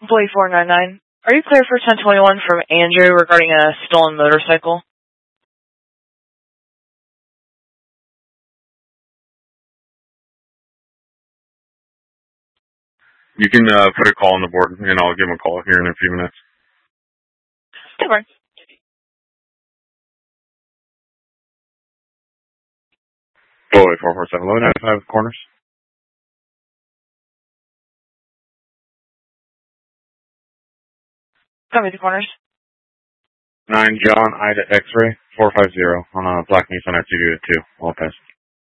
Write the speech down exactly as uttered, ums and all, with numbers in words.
Employee four nine nine. Are you clear for ten twenty-one from Andrew regarding a stolen motorcycle? You can uh, put a call on the board, and I'll give him a call here in a few minutes. Come on. Oh, eight four four seven, low ninety-five corners. Come with the corners. nine John Ida X-ray four five zero on a black Nissan S U V with two. All test.